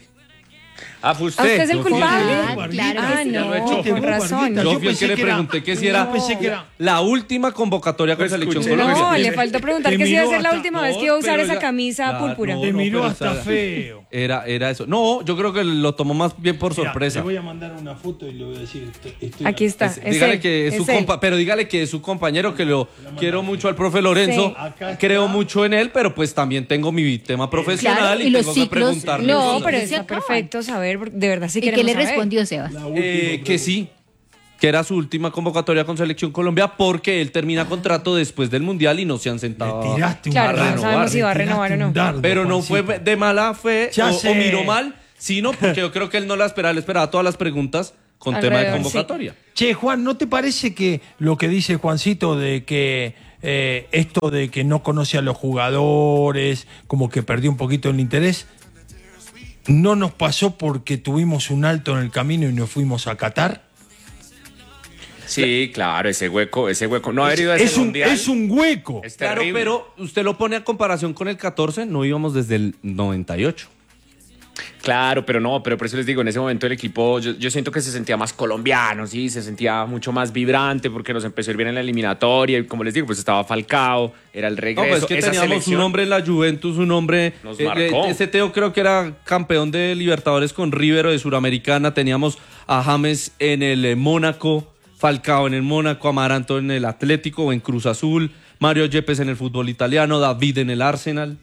Ah, fue ¿A usted es el Yo fui- culpable? Ah, claro que Ah, sí. no, lo he hecho. con razón. Yo Yo fui el pensé que le que era- pregunté que si yo era pensé que era- la última convocatoria con Lo Selección escuché. Colombia. No, Te- le faltó preguntar te que si iba a miró ser la hasta- última no, vez que iba a usar pero esa ya- camisa Claro, púrpura. no, Te miró pero hasta esa- feo. Era, era eso. No, yo creo que lo tomó más bien por Mira, sorpresa. le voy a mandar una foto y le voy a decir. estoy- estoy Aquí está. Es- es dígale él, que es su es él. compa, pero dígale que es su compañero, que lo quiero mucho al profe Lorenzo, Sí. Acá está. creo mucho en él, pero pues también tengo mi tema profesional Claro, y, y los tengo que ciclos- preguntarle. No, Sí, pero se está acaban. perfecto saber, porque de verdad sí ¿Y qué queremos le saber. respondió Sebas? La última Eh, que sí, que era su última convocatoria con Selección Colombia porque él termina contrato después del Mundial y no se han sentado. Me tiraste un Claro, dardo, no sabemos si va a me renovar o tiraste no. un dardo, Pero no fue Juancito. de mala fe Ya o, sé. o miró mal, sino porque yo creo que él no la esperaba, él esperaba todas las preguntas con tema de Alrededor, convocatoria. Che, Juan, ¿no te parece que lo que dice Juancito de que eh, esto de que no conoce a los jugadores, como que perdió un poquito el interés, no nos pasó porque tuvimos un alto en el camino y nos fuimos a Qatar? Sí, claro, ese hueco, ese hueco. No haber ido a ese Es un, mundial. es un hueco. Es Claro, terrible. pero usted lo pone a comparación con el catorce, no íbamos desde el noventa y ocho. Claro, pero no, pero por eso les digo, en ese momento el equipo, yo, yo siento que se sentía más colombiano, sí, se sentía mucho más vibrante porque nos empezó a ir bien en la eliminatoria y como les digo, pues estaba Falcao, era el No, regreso. pues es que esa teníamos selección- un hombre en la Juventus, un hombre... Nos eh, marcó. eh, ese Teo creo que era campeón de Libertadores con River o de Suramericana. Teníamos a James en el eh, Mónaco, Falcao en el Mónaco, Amaranto en el Atlético o en Cruz Azul, Mario Yepes en el fútbol italiano, David en el Arsenal.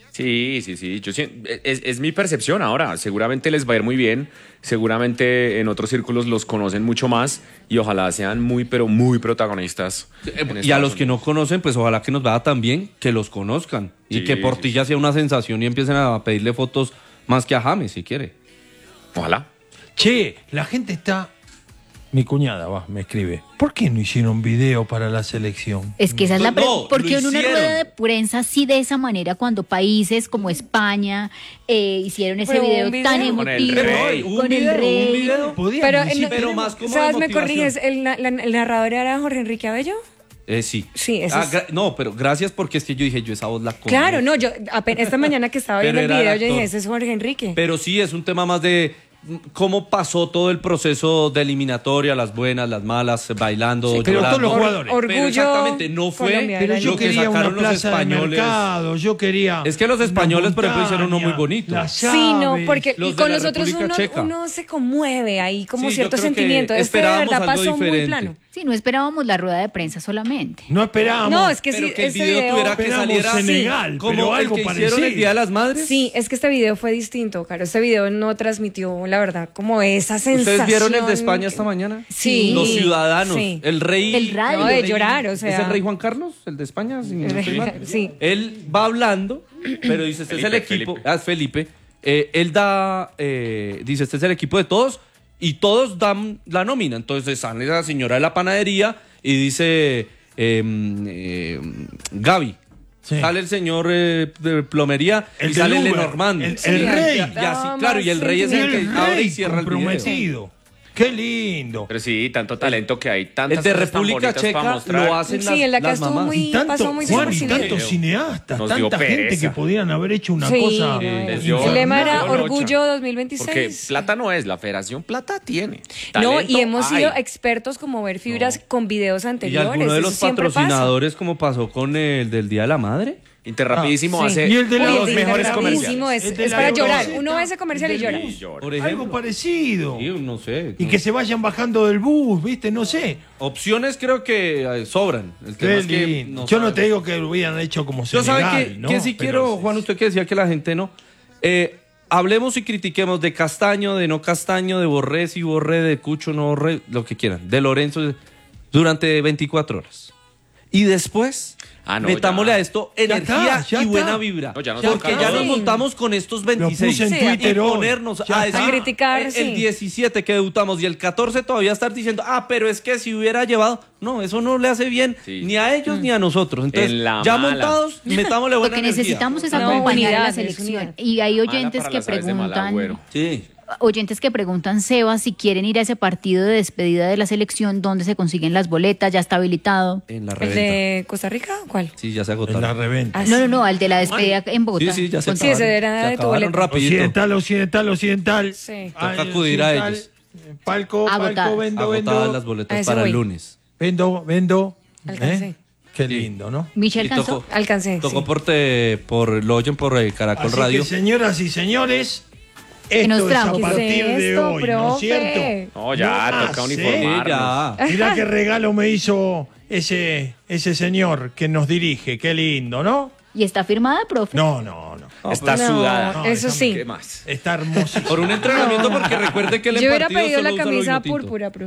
Sí, sí, sí. Yo, sien- es, es mi percepción ahora. Seguramente les va a ir muy bien. Seguramente en otros círculos los conocen mucho más y ojalá sean muy, pero muy protagonistas. en Y a Estados los que no Unidos. conocen, pues ojalá que nos vaya tan bien, que los conozcan. Y Sí, que sí, Portilla sea una sensación y empiecen a pedirle fotos más que a James, si quiere. Ojalá. Che, la gente está... Mi cuñada va, me escribe. ¿Por qué no hicieron video para la selección? Es que esa es la No, pregunta. lo Porque en una hicieron. rueda de prensa, sí, de esa manera, cuando países como España eh, hicieron ese Pero un video, video tan con el emotivo, rey. Un con video, el un rey. video. Podíamos Pero, decir, en- pero más como de ¿sabes? ¿Me motivación. corriges? ¿El, na- la- el narrador era Jorge Enrique Abello? Eh, sí. Sí, eso Ah, es- gra- No, pero gracias porque es que yo dije, yo esa voz la conozco. Claro, no, yo apenas esta mañana que estaba Pero viendo el era el video, yo dije, actor. ese es Jorge Enrique. Pero sí, es un tema más de mm, cómo pasó todo el proceso de eliminatoria, las buenas, las malas, bailando, Sí, pero llorando. todos los jugadores. Orgullo Pero exactamente, no fue Colombia, Pero era yo lo que quería una sacaron los plaza de españoles. mercado, yo quería... Es que los una españoles, por ejemplo, hicieron uno muy montaña, bonito. las Sí, no, aves. porque los y de con la nosotros República uno, Checa. uno se conmueve ahí, como Sí, cierto yo creo que sentimiento. Este de esperábamos verdad algo pasó muy diferente. plano. Sí, no esperábamos la rueda de prensa solamente. No esperábamos. No, es que Pero sí, que el ese video video... tuviera que Esperamos saliera Senegal, como pero el algo que parecido. hicieron el Día de las Madres. Sí, es que este video fue distinto, claro. Este video no transmitió, la verdad, como esa sensación. ¿Ustedes vieron el de España esta mañana? Sí. Los ciudadanos, Sí. el rey... El radio. No, de rey- llorar, o sea. ¿Es el rey Juan Carlos, el de España? Si no estoy mal. Sí. Él va hablando, pero dice, este Felipe, es el equipo... Felipe. Ah, es Felipe. Eh, él da... eh, dice, este es el equipo de todos y todos dan la nómina. Entonces sale la señora de la panadería y dice... eh, eh, Gaby. Sí. Sale el señor eh, de plomería El y del sale Uber, Lenormand. el- el Sí, rey. y así, claro, y el rey es el que El abre y rey cierra el video. comprometido. Qué lindo. Pero sí, tanto talento que hay, tantas El de cosas tan República bonitas para Checa mostrar. lo hacen Sí, las, el de acá las estuvo mamás. muy- Y tanto, pasó muy Juan, y desapercibido. tantos cineastas, Nos dio tanta gente pereza. que podían haber hecho una Sí, cosa. no, Les dio- el lema era no, no, Orgullo Cha. dos mil veintiséis. Porque plata no es, la federación plata tiene. No, Talento y hemos hay. sido expertos como ver fibras con videos Y anteriores. alguno de eso los siempre pasa. patrocinadores, como pasó con el del Día de la Madre. Interrapidísimo Ah, sí. hace Y el de la- Uy, el los de mejores Interrapidísimo comerciales. Es, El de es la para Euroceta, llorar. Uno ve ese comercial y llora. Y llora. Por Algo ejemplo. parecido. Sí, no sé. Y no. que se vayan bajando del bus, ¿viste? No sé. Opciones creo que eh, sobran. El tema Qué es que lindo. no Yo no saben. te digo que lo hubieran hecho como Yo Senegal, sabe que, ¿no? que si Pero quiero, sí. Juan, usted que decía que la gente no. Eh, hablemos y critiquemos de Castaño, de no Castaño, de Borré, si Borré, de Cucho, no Borré, lo que quieran. De Lorenzo, durante veinticuatro horas. Y después, Ah, no, metámosle ya. a esto Ya energía está, ya y está. buena vibra. No, ya nos porque toca. ya nos Sí. montamos con estos veintiséis. puse en Sí, Twitter y hoy. ponernos Ya a, está. decir, A criticar, el, sí. el diecisiete que debutamos y el catorce todavía estar diciendo, ah, pero es que si hubiera llevado, no, eso no le hace bien Sí. ni a ellos ni a nosotros. Entonces, En la ya mala. montados, metámosle Lo buena que energía. necesitamos es No, acompañar a la unidad, es selección. unidad. Y hay Mala oyentes para que las aves de preguntan, Malagüero. Sí. oyentes que preguntan, Seba, si quieren ir a ese partido de despedida de la selección, ¿dónde se consiguen las boletas? ¿Ya está habilitado? En la ¿El reventa. de Costa Rica o cuál? Sí, ya se En la agotaron. reventa. Ah, No, sí. no, no, al de la despedida en Bogotá. Sí, sí, ya se Sí, ese acabaron. era Se de tu acabaron boleto. rapidito. Occidental, occidental, occidental. Sí. Ah, Toca acudir a occidental, ellos. eh, Palco, Agotadas. palco, vendo, Agotadas vendo. las A boletas ese para el voy. lunes. Vendo, vendo. Alcancé. ¿Eh? Qué lindo, ¿no? ¿Michelle Y alcanzó? tocó- Alcancé. Tocó sí. por, te- por, lo oyen por eh, Caracol Así Radio. que, señoras y señores, esto nos es a trajo? partir ¿Qué es de esto, hoy, ¿no es profe? cierto? No, ya, No toca más, Sí, uniformarnos. ya. Mirá qué regalo me hizo ese, ese señor que nos dirige, qué lindo, ¿no? ¿Y está firmada, profe? No, no, no. Está No, sudada. No, eso déjame sí. ¿Qué más? Está hermoso. Por un entrenamiento, porque recuerde que el Yo hubiera partido pedido solo la usa lo camisa vino tinto. púrpura, profe.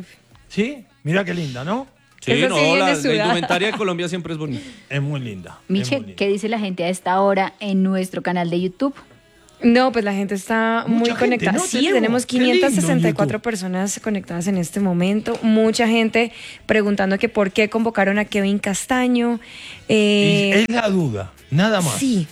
¿Sí? Mirá qué linda, ¿no? Sí, Esa sí no, viene la, la sudada. indumentaria de Colombia siempre es bonita. Es muy linda. es Michelle, muy linda. ¿qué dice la gente a esta hora en nuestro canal de YouTube? No, pues la gente está Mucha muy gente, conectada. ¿no? Sí, Tenemos. tenemos Qué lindo quinientas sesenta y cuatro YouTube. personas conectadas en este momento. Mucha gente preguntando que por qué convocaron a Kevin Castaño. Y Eh, es la duda, nada más. sí.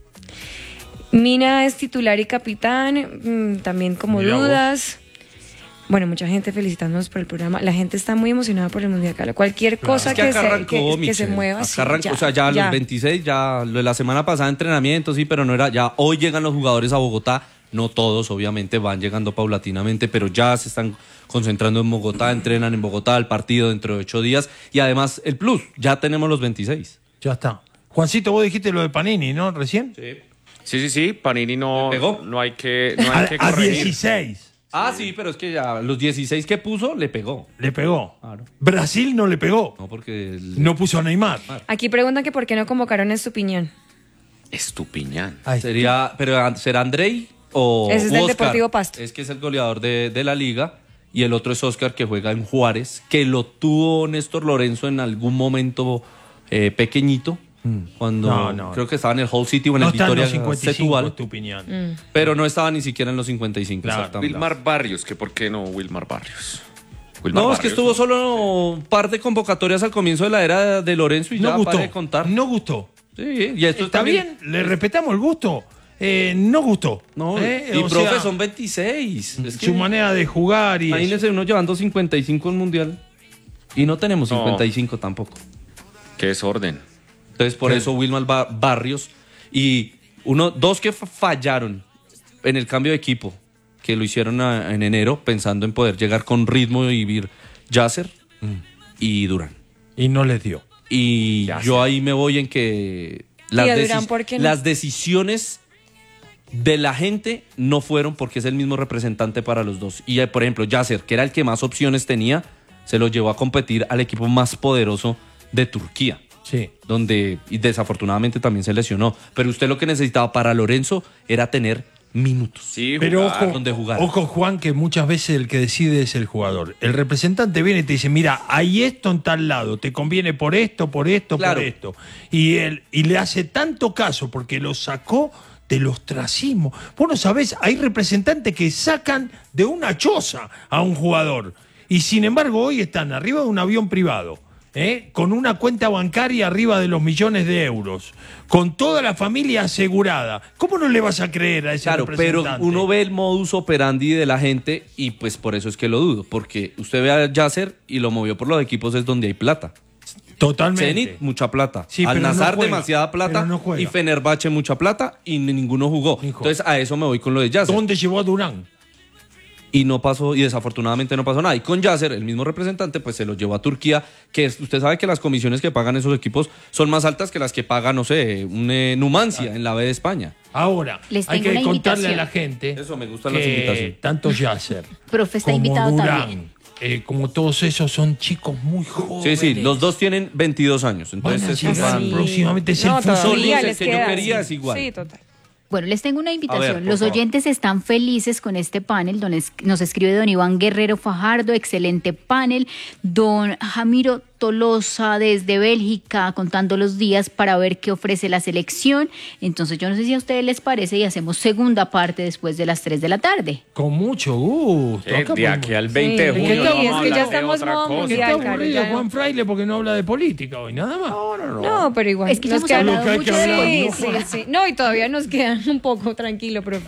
Mina es titular y capitán, mm, también como Mira dudas. Bueno, mucha gente felicitándonos por el programa. La gente está muy emocionada por el Mundial. Carlos. Cualquier cosa Es que que, acá se, arrancó, que- que se Michelle. mueva. Acá sí, arrancó, o sea, ya, los veintiséis, ya lo de la semana pasada entrenamiento, sí, pero no era, ya hoy llegan los jugadores a Bogotá, no todos, obviamente, van llegando paulatinamente, pero ya se están concentrando en Bogotá, entrenan en Bogotá, el partido dentro de ocho días, y además el plus, ya tenemos los veintiséis. Ya está. Juancito, vos dijiste lo de Panini, ¿no? Recién. Sí, sí, sí. Panini no, ¿Le pegó? no hay que, no A, hay que a corregir. dieciséis. Ah, sí, pero es que ya los dieciséis que puso, le pegó. Le pegó. Claro. Brasil no le pegó. No, porque... el- No puso a Neymar. Aquí preguntan que por qué no convocaron a Estupiñán. Estupiñán. Ahí está. Sería, pero ¿será Andrei o Ese es del Oscar? Deportivo Pasto. Es que es el goleador de, de la liga y el otro es Oscar que juega en Juárez, que lo tuvo Néstor Lorenzo en algún momento eh, pequeñito, cuando No, no. creo que estaba en el Hull City o en No el está en Victoria los cincuenta y cinco, Setúbal, Estupiñán. pero no estaba ni siquiera en los cincuenta y cinco. Claro. Exactamente. Wilmar Barrios, que por qué no Wilmar Barrios. Wilmar No, es que Barrios, estuvo solo un par de convocatorias al comienzo de la era de Lorenzo y No ya gustó. para de contar. No gustó. Sí, y esto Está también- bien, le respetamos el gusto. Eh, no gustó. No, Eh, y o profe, sea, son veintiséis. Es que- su manera de jugar y Imagínense uno llevando cincuenta y cinco en mundial y no tenemos No. cincuenta y cinco tampoco. Qué desorden. Entonces por ¿Qué? eso Wilmar Ba- Barrios y uno, dos que fa- fallaron en el cambio de equipo, que lo hicieron a- en enero pensando en poder llegar con ritmo y vivir Yasser y Durán. y no les dio. Y Yasser. yo ahí me voy en que las, ¿Y a deci- Durán por qué no? las decisiones de la gente no fueron porque es el mismo representante para los dos. Y eh, por ejemplo, Yasser, que era el que más opciones tenía, se lo llevó a competir al equipo más poderoso de Turquía, Sí. donde y desafortunadamente también se lesionó. Pero usted lo que necesitaba para Lorenzo era tener minutos. Sí, Pero jugar. ojo, donde jugar. ojo, Juan, que muchas veces el que decide es el jugador. El representante viene y te dice, mira, hay esto en tal lado, te conviene por esto, por esto, Claro. por esto. Y él y le hace tanto caso porque lo sacó del ostracismo. Vos no sabés, hay representantes que sacan de una choza a un jugador. Y sin embargo hoy están arriba de un avión privado. ¿Eh? Con una cuenta bancaria arriba de los millones de euros, con toda la familia asegurada. ¿Cómo no le vas a creer a ese Claro, pero representante? uno ve el modus operandi de la gente y pues por eso es que lo dudo, porque usted ve a Yasser y lo movió por los equipos es donde hay plata. Totalmente. Zenit, mucha plata. Sí, Al pero no Nazar, juega, demasiada plata. pero no juega. Y Fenerbahce, mucha plata. Y ni- ninguno jugó. Hijo. Entonces, a eso me voy con lo de Yasser. ¿Dónde llevó a Durán? Y no pasó, y desafortunadamente no pasó nada. Y con Yasser, el mismo representante, pues se lo llevó a Turquía, que es- usted sabe que las comisiones que pagan esos equipos son más altas que las que paga, no sé, un eh, Numancia en la B de España. Ahora, Les hay tengo que una contarle a invitación. la gente Eso me gustan que las invitaciones. tanto Yasser Profe está como invitado Durán, también. eh, como todos esos son chicos muy jóvenes. Sí, sí, los dos tienen veintidós años. Van Entonces, a es llegar un- próximamente. Es No, el fútbol. todavía el les que yo queda. quería sí. es igual. Sí, total. Bueno, les tengo una invitación. por Los favor. oyentes están felices con este panel. Don es- nos escribe don Iván Guerrero Fajardo, excelente panel. Don Jamiro Tolosa desde Bélgica contando los días para ver qué ofrece la selección. Entonces yo no sé si a ustedes les parece y hacemos segunda parte después de las tres de la tarde. Con mucho gusto. Eh, Acá de aquí podemos- al veinte de Sí, junio es que no sí, vamos es a que ya hablar de estamos otra modo cosa. Está mundial, Caro, aburrido ya. Juan Fraile porque no habla de política hoy, nada más. No, pero igual. Es que ya nos hemos quedan- hablado Lo que hay que mucho de hablar, Sí, ¿no? sí, sí. No, y todavía nos quedan un poco, tranquilo, profe.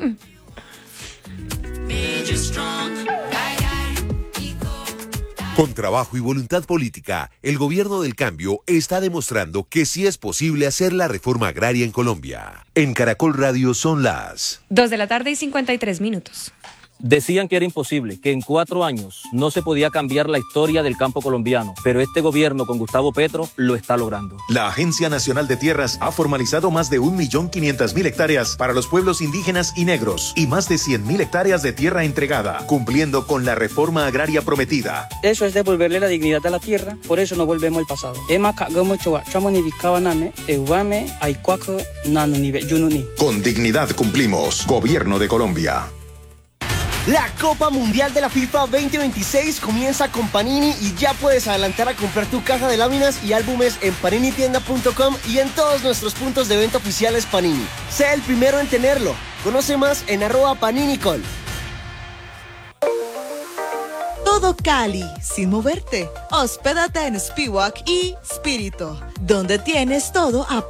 Con trabajo y voluntad política, el gobierno del cambio está demostrando que sí es posible hacer la reforma agraria en Colombia. En Caracol Radio son las... Dos de la tarde y cincuenta y tres minutos. Decían que era imposible, que en cuatro años no se podía cambiar la historia del campo colombiano, pero este gobierno con Gustavo Petro lo está logrando. La Agencia Nacional de Tierras ha formalizado más de un millón quinientas mil hectáreas para los pueblos indígenas y negros y más de cien mil hectáreas de tierra entregada, cumpliendo con la reforma agraria prometida. Eso es devolverle la dignidad a la tierra, por eso no volvemos al pasado. Ema kagamo chowa, chamo ni bikawa name, ewame aikwako nanu nive yununi. Con dignidad cumplimos. Gobierno de Colombia. La Copa Mundial de la FIFA veinte veintiséis comienza con Panini y ya puedes adelantar a comprar tu caja de láminas y álbumes en panini tienda punto com y en todos nuestros puntos de venta oficiales Panini. Sé el primero en tenerlo. Conoce más en arroba paninicol. Todo Cali, sin moverte. Hospédate en Spiwak y Spirito, donde tienes todo a